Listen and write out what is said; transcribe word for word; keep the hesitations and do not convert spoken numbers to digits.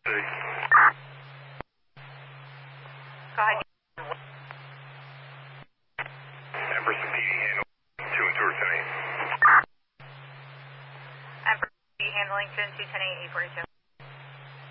Go ahead. Emerson P D handle two and two or ten eight. Emperor handling two and two ten eight eight forty two.